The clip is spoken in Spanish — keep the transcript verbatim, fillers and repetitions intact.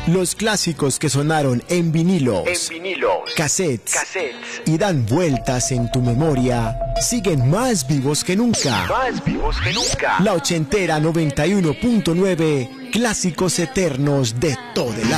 Los clásicos que sonaron en vinilos, En vinilos, cassettes, cassettes, y dan vueltas en tu memoria, siguen más vivos que nunca. más vivos que nunca. La ochentera noventa y uno punto nueve, clásicos eternos de todo el